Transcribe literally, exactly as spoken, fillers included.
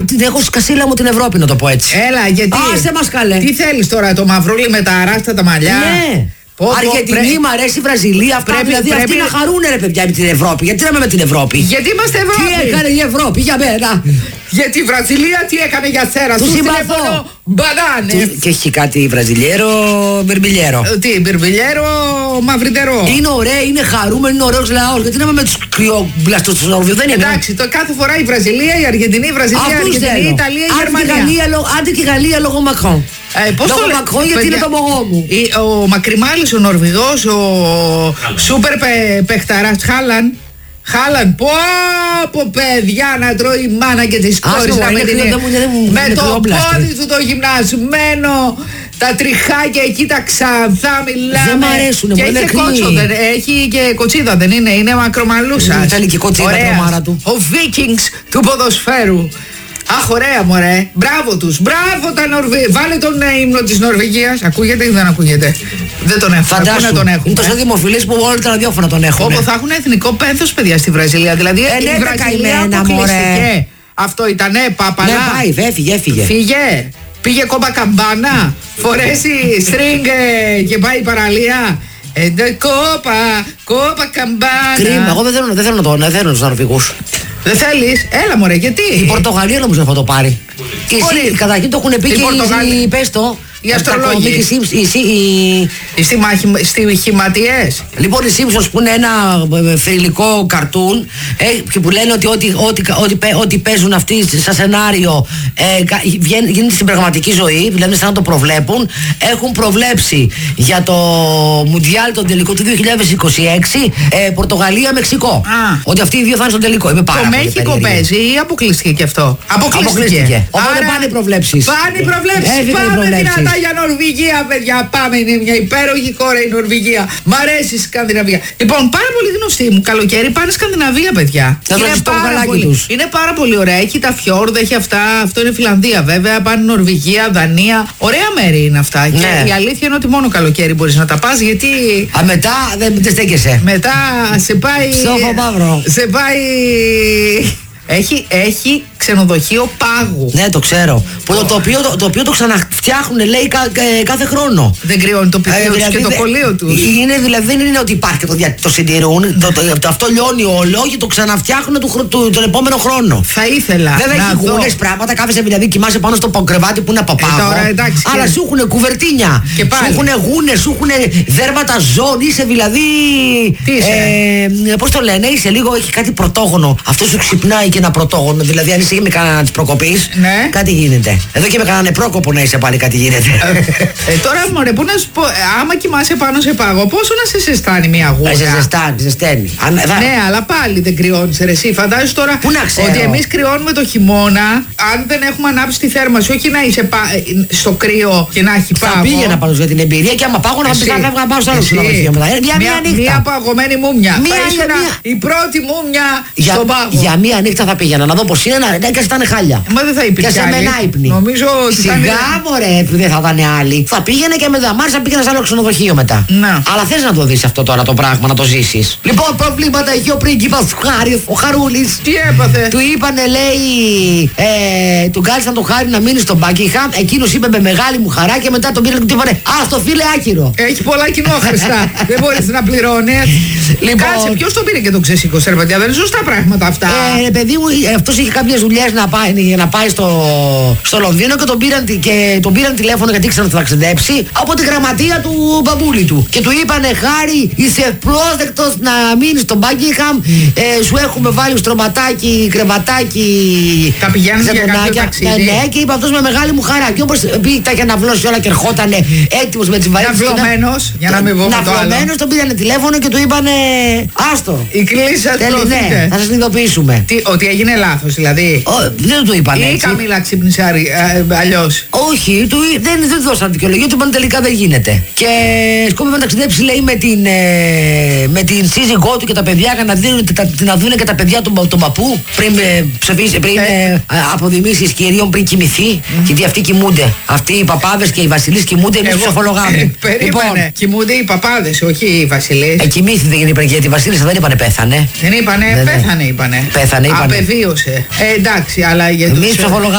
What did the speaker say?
την έχω σκασίλα μου την Ευρώπη, να το πω έτσι. Έλα, γιατί. Άσε μας καλέ. Τι θέλεις τώρα, το μαυρούλι με τα αράστα μαλλιά? Ναι. Πω, Αργεντινή, πρέ... μ' αρέσει η Βραζιλία. Αυτά πρέπει, δηλαδή πρέπει... αυτοί να χαρούνε ρε παιδιά με την Ευρώπη. Γιατί να με την Ευρώπη? Γιατί είμαστε Ευρώπη. Τι έκανε η Ευρώπη για μένα? Γιατί η Βραζιλία τι έκανε για σένα? Του συμπαθώ. Μπανάνες. Και έχει κάτι βραζιλιέρο μπερμπιλιέρο. Τι, μπερμπιλιέρο μαυριτερό. Είναι ωραία, είναι χαρούμενο, είναι ωραίος λαός. Γιατί να είμαι με τους κρυόμπλαστους του Νόρβηγου, δεν είναι? Εντάξει, το κάθε φορά η Βραζιλία, η Αργεντινή, η Βραζιλία, η Αργεντινή, η Ιταλία, η Γερμανία. Άντε και η Γαλλία λόγω Μακρόν. Ε, πώς λόγω το Μακρόν, γιατί είναι το μογό μου. Ο Μακριμάλης, ο Νορβηγός, ο σούπερ παιχταράς Χάλαν. Χάλαν, πω πω παιδιά να τρώει η μάνα και τις κόρες με το πόδι του το γυμνασμένο, τα τριχάκια εκεί τα ξανθά μιλάμε. Δεν μ' αρέσουνε, και έχει κότσο, δεν, έχει και κοτσίδα, δεν είναι, είναι μακρομαλούσα. Θέλει και κοτσίδα τρομάρα του. Ο Vikings του ποδοσφαίρου. Αχ, ωραία μωρέ, μπράβο τους, μπράβο τα Νορβηγία. Βάλε τον ε, ύμνο της Νορβηγίας, ακούγεται ή δεν ακούγεται? Δεν τον έχω, φαντάσου, να τον έχουν. Είναι τόσο δημοφιλής που όλα τα ραδιόφωνα τον έχουν. Όπως θα έχουν εθνικό πένθος παιδιά στη Βραζιλία, δηλαδή ε, ναι, η Βραζιλία αποκλειστηκε. Αυτό ήτανε, παπαλά. Ναι, πάει, έφυγε, έφυγε. Φύγε, πήγε κόμπα καμπάνα, φορέσει string ε, και πάει παραλία. Ε, κόπα, κόπα καμπάνα. Κρίμα, εγώ δεν θέλω, δεν θέλω να το δεν θέλω τους Νορβηγούς. Δεν θέλεις, έλα μωρέ, γιατί? Η Πορτογαλία νομίζω θα το πάρει. Και εσύ, καταρχήν το έχουν πει και οι πες το. Οι αστρολόγοι. Οι στοιχηματιές. Λοιπόν, οι Simpsons που είναι ένα θρυλικό καρτούν ε, και που λένε ότι ό,τι, ό,τι, ό,τι, ό,τι παίζουν αυτοί σαν σενάριο ε, γίνεται στην πραγματική ζωή, δηλαδή σαν να το προβλέπουν. Έχουν προβλέψει για το Μουντιάλ τον τελικό του δύο χιλιάδες είκοσι έξι ε, Πορτογαλία-Μεξικό. Ότι αυτοί οι δύο θα είναι στο τελικό. Είμαι πάρα το Μέξικο παίζει ή αποκλείστηκε και αυτό? Αποκλείστηκε. αποκλείστηκε. Οπότε άρα, πάνε οι προβλέψεις. Πάνε οι προβλέψεις. Πάμε δυνατά για Νορβηγία, παιδιά. Πάμε, είναι μια υπέροχη χώρα η Νορβηγία. Μ' αρέσει η Σκανδιναβία. Λοιπόν, πάρα πολύ γνωστή μου. Καλοκαίρι πάνε Σκανδιναβία, παιδιά. Θα είναι, πάρα πολύ, τους. είναι πάρα πολύ ωραία. Έχει τα φιόρδ, έχει αυτά. Αυτό είναι Φιλανδία, βέβαια. Πάνε Νορβηγία, Δανία. Ωραία μέρη είναι αυτά. Ναι. Και η αλήθεια είναι ότι μόνο καλοκαίρι μπορεί να τα πα, γιατί. Α, μετά δεν στέκεσαι. Μετά σε πάει. Ψόφο μαύρο. Σε πάει. Έχει, έχει ξενοδοχείο πάγου. Ναι, το ξέρω. Που το, το, οποίο, το, το οποίο το ξαναφτιάχνουν, λέει, κα, κα, κάθε χρόνο. Δεν κρυώνει το πιτίο ε, δηλαδή, και το κολλείο του. Είναι, δηλαδή, δεν είναι ότι υπάρχει και το, το συντηρούν. Το, το, το, αυτό λιώνει όλο και το ξαναφτιάχνουν του, του, τον επόμενο χρόνο. Θα ήθελα. Δεν έχει γούνες πράγματα. Κάθεσαι δηλαδή, κοιμάσαι πάνω στο κρεβάτι που είναι από πάγο. Ε, αλλά και... σου έχουν κουβερτίνια. Και πάλι. Σου έχουν γούνες, σου έχουν δέρματα ζώων. Είσαι δηλαδή. Τι είσαι. Ε, Πώς το λένε, είσαι λίγο, έχει κάτι πρωτόγονο. Αυτό σου ξυπνάει και ένα πρωτόγονο. Δηλαδή, αν είσαι με κανένα τη προκοπή, ναι. κάτι γίνεται. Εδώ και με κανένα πρόκοπο να είσαι πάλι, κάτι γίνεται. ε, τώρα, μωρέ, πού να σου πω, άμα κοιμάσαι πάνω σε πάγο, πόσο να σε ζεστάνει μια γούνα? Σε ζεστάνει, ζεσταίνει. Αν, θα... Ναι, αλλά πάλι δεν κρυώνει, ρε εσύ. Φαντάζεσαι τώρα ότι εμείς κρυώνουμε το χειμώνα, αν δεν έχουμε ανάψει τη θέρμανση, όχι να είσαι πα... στο κρύο και να έχει πάγο. Θα πήγαινα πάνω για την εμπειρία και άμα πάγω να πει να φεύγω να πάω στο άλλο ξενοδοχείο μετά. Μια παγωμένη μούμια. Η πρώτη μούμια στον πάγο. Για μία νύχτα θα πήγαινα να δω πως είναι να ρεντάει και ήταν χάλια. Μα δεν θα υπήρχε. Και σε μένα ύπνη. Νομίζω ότι. Σιγά ήταν... μωρέ, που δεν θα ήταν άλλοι. Θα πήγαινε και με δαμάρισα, πήγαινα σε άλλο ξενοδοχείο μετά. Να. Αλλά θες να το δεις αυτό τώρα το πράγμα, να το ζήσεις. Λοιπόν, προβλήματα έχει ο πρίγκιπας Χάρης, ο Χαρούλης. Τι έπαθε? Του είπανε, λέει, ε, του κάλεσαν το Χάρη να μείνει στον Buckingham. Εκείνος είπε με μεγάλη μου χαρά και μετά τον πήραν και του είπανε, α, το φίλε άκυρο. Έχει πολλά κοινόχρηστα. Δεν μπορείς να πληρώνεις. Λοιπόν, κάτσε, ποιος τον πήρε και τον ξεσήκωσε, ρε παιδιά, δεν είναι σωστά πράγματα αυτά. Ε, παιδί μου, αυτός είχε κάποιες δουλειές να πάει, να πάει στο, στο Λονδίνο και τον, πήραν, και τον πήραν τηλέφωνο γιατί ήξεραν ότι θα ταξιδέψει από τη γραμματεία του μπαμπούλη του. Και του είπανε, Χάρη, είσαι ευπρόσδεκτος να μείνεις στο Buckingham. Ε, σου έχουμε βάλει στρωματάκι, κρεβατάκι. Τα πηγαίνουν για κάποιο ταξίδι. Ναι, και είπε αυτός με μεγάλη μου χαρά. Και όπως πει, τα είχε αναβλώσει όλα και ερχότανε έτοιμος με τις βαρύτητες. Ναυλωμένος, για να μην βγούμε το άλλο. Ναυλωμένος, τον πήρανε τηλέφωνο και του είπανε, άστο. Η κλίση σας ναι, θα σας ειδοποιήσουμε. Τι, ότι έγινε λάθος δηλαδή. Ο, δεν του είπαν έτσι. Ή η Καμίλα ξύπνησε αλλιώς. Όχι, του, δεν, δεν του δώσαν δικαιολογία, του είπαν τελικά δεν γίνεται. Και σκόπευε να ταξιδέψει, λέει, με την, ε, με την σύζυγό του και τα παιδιά για να, δίνουν, τα, να δουν και τα παιδιά του τον παππού πριν, ε, ψηφίσει, πριν ε. Ε, αποδημήσεις κυρίων πριν κοιμηθεί. Mm. Γιατί αυτοί κοιμούνται. Αυτοί οι παπάδες και οι βασιλείς κοιμούνται, εμείς τους αφολογάμε. Ε, περίμενε. Λοιπόν, κοιμούνται οι παπάδες, όχι οι βασιλείς. Ε, κοιμήθηκε, δεν είπαν, γιατί οι βασίλισσες δεν είπανε πέθανε. Δεν είπανε, δεν, πέθανε είπανε. Πέθανε είπανε. Απεβίωσε. Ε, εντάξει, αλλά γιατί. Εμείς ψυχολογάμε.